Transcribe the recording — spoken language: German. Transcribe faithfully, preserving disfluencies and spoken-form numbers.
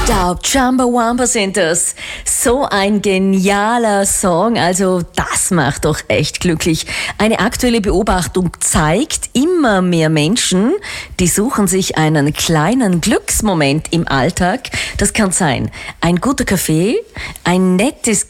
Daub, Chumbawamba sind das. So ein genialer Song, also das macht doch echt glücklich. Eine aktuelle Beobachtung zeigt, immer mehr Menschen, die suchen sich einen kleinen Glücksmoment im Alltag. Das kann sein ein guter Kaffee, ein nettes